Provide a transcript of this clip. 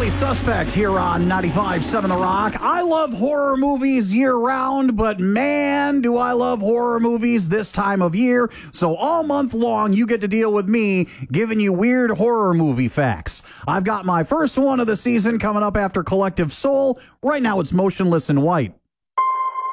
Suspect here on 95.7 The Rock. I love horror movies year-round, but man, do I love horror movies this time of year. So all month long, you get to deal with me giving you weird horror movie facts. I've got my first one of the season coming up after Collective Soul. Right now, it's Motionless in White.